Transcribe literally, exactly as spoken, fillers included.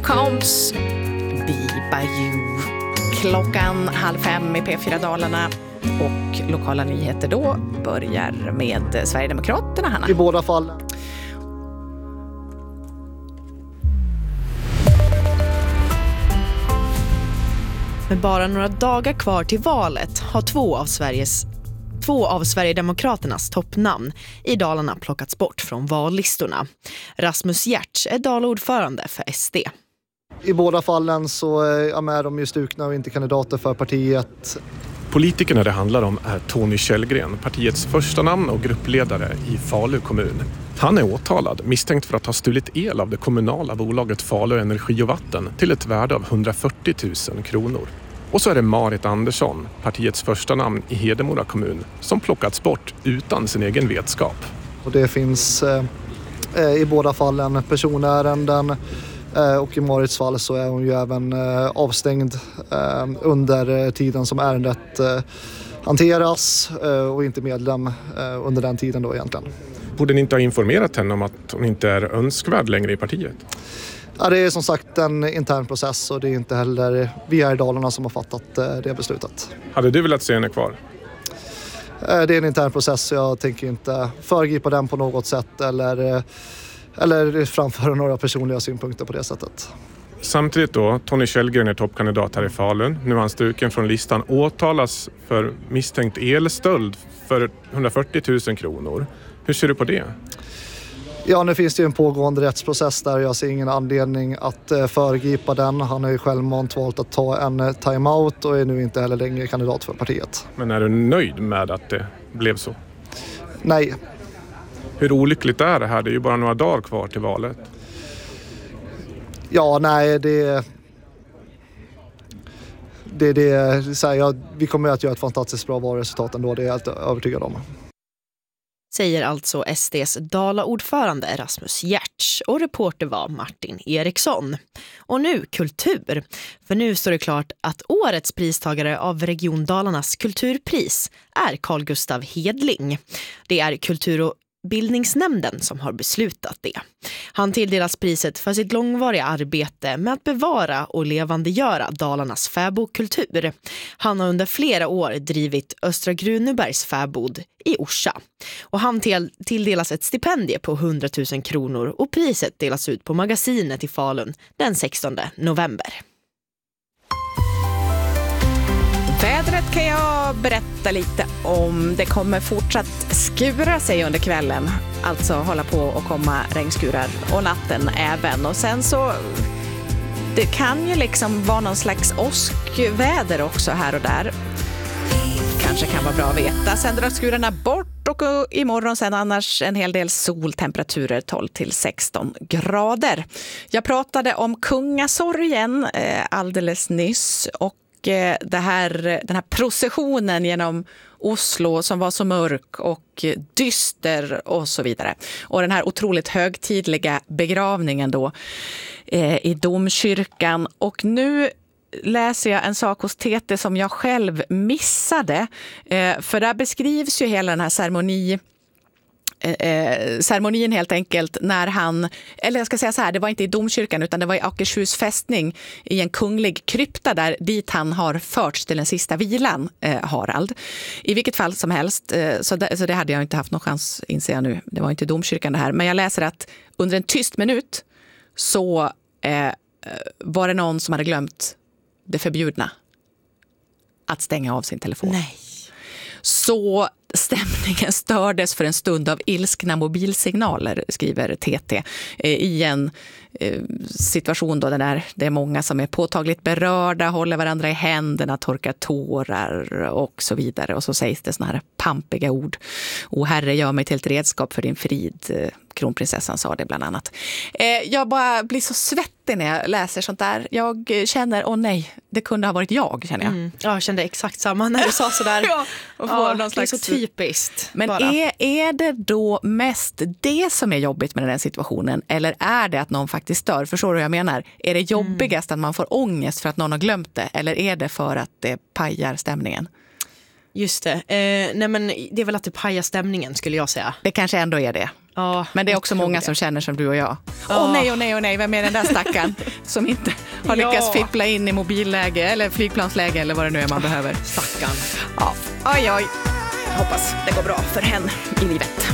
Counts, Be By You. Klockan halv fem i P fyra Dalarna och lokala nyheter då börjar med Sverigedemokraterna, Hanna. I båda fall. Med bara några dagar kvar till valet har två av Sveriges Två av Sverigedemokraternas toppnamn i Dalarna plockats bort från vallistorna. Rasmus Giertz är dalordförande för S D. I båda fallen så är de ju stukna och inte kandidater för partiet. Politikerna det handlar om är Tony Källgren, partiets första namn och gruppledare i Falu kommun. Han är åtalad, misstänkt för att ha stulit el av det kommunala bolaget Falu Energi och Vatten till ett värde av hundrafyrtio tusen kronor. Och så är det Marit Andersson, partiets första namn i Hedemora kommun, som plockats bort utan sin egen vetskap. Och det finns eh, i båda fallen personärenden eh, och i Marits fall så är hon ju även eh, avstängd eh, under tiden som ärendet eh, hanteras eh, och inte medlem eh, under den tiden då egentligen. Borde ni inte ha informerat henne om att hon inte är önskvärd längre i partiet? Ja, det är som sagt en intern process och det är inte heller vi här i Dalarna som har fattat det beslutet. Hade du velat se henne kvar? Det är en intern process så jag tänker inte föregripa den på något sätt eller, eller framföra några personliga synpunkter på det sättet. Samtidigt då, Tony Källgren är toppkandidat här i Falun. Nu är han stuken från listan, åtalas för misstänkt elstöld för hundrafyrtio tusen kronor. Hur ser du på det? Ja, nu finns det ju en pågående rättsprocess där. Jag ser ingen anledning att föregripa den. Han har ju självmant valt att ta en timeout och är nu inte heller längre kandidat för partiet. Men är du nöjd med att det blev så? Nej. Hur olyckligt är det här? Det är ju bara några dagar kvar till valet. Ja, nej, det... det, det så här, ja, vi kommer att göra ett fantastiskt bra valresultat ändå, det är jag helt övertygad om. Säger alltså S D:s Dala-ordförande Rasmus Giertz och reporter var Martin Eriksson. Och nu kultur. För nu står det klart att årets pristagare av Region Dalarnas kulturpris är Carl Gustav Hedling. Det är kultur- och bildningsnämnden som har beslutat det. Han tilldelas priset för sitt långvariga arbete med att bevara och levandegöra Dalarnas fäbodkultur. Han har under flera år drivit Östra Grunebergs fäbod i Orsa. Och han tilldelas ett stipendie på hundratusen kronor och priset delas ut på magasinet i Falun den sextonde november. Vädret kan jag berätta lite om. Det kommer fortsatt skura sig under kvällen. Alltså hålla på och komma regnskurar och natten även. Och sen så det kan ju liksom vara någon slags åskväder också här och där. Kanske kan vara bra att veta. Sen drar skurarna bort och imorgon sen annars en hel del soltemperaturer tolv till sexton grader. Jag pratade om kungasorgen eh, alldeles nyss och det här, den här processionen genom Oslo som var så mörk och dyster och så vidare. Och den här otroligt högtidliga begravningen då eh, i domkyrkan. Och nu läser jag en sak hos T T som jag själv missade. Eh, för där beskrivs ju hela den här ceremoni Eh, ceremonin helt enkelt när han, eller jag ska säga så här, det var inte i domkyrkan utan det var i Akershus fästning i en kunglig krypta där dit han har förts till den sista vilan, eh, Harald. I vilket fall som helst, eh, så, det, så det hade jag inte haft någon chans, inser jag nu. Det var inte i domkyrkan det här, men jag läser att under en tyst minut så eh, var det någon som hade glömt det förbjudna att stänga av sin telefon. Nej. Så stämningen stördes för en stund av ilskna mobilsignaler, skriver T T, i en situation då där det är många som är påtagligt berörda, håller varandra i händerna, torkar tårar och så vidare. Och så sägs det såna här pampiga ord. O herre, gör mig till ett redskap för din frid. Kronprinsessan sa det bland annat. Jag bara blir så svettig när jag läser sånt där. Jag känner, åh nej, det kunde ha varit jag, känner jag. Mm. Ja, jag kände exakt samma när du sa sådär. Ja, och få ja, någon slags... det är så typiskt. Men är, är det då mest det som är jobbigt med den situationen? Eller är det att någon faktiskt stör? Förstår du vad jag menar? Är det jobbigast mm. att man får ångest för att någon har glömt det? Eller är det för att det pajar stämningen? Just det. Eh, nej men det är väl att det pajar stämningen, skulle jag säga. Det kanske ändå är det. Ja, men det är också många det. som känner som du och jag. Åh oh, nej, åh oh, nej, åh oh, nej, vem är den där stackaren som inte har lyckats ja. fippla in i mobilläge eller flygplansläge eller vad det nu är man behöver. Stackarn. Ja, oj, oj. Hoppas det går bra för henne i livet.